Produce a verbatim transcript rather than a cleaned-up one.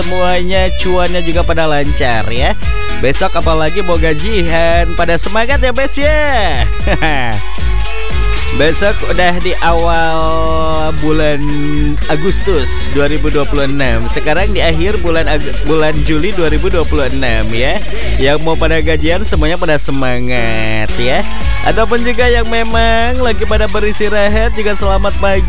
semuanya cuannya juga pada lancar ya. Besok apalagi mau gajian, pada semangat ya Bes ya. Besok udah di awal bulan Agustus dua ribu dua puluh enam. Sekarang di akhir bulan Ag- bulan Juli dua ribu dua puluh enam ya. Yang mau pada gajian semuanya pada semangat ya. Ataupun juga yang memang lagi pada beristirahat juga selamat pagi.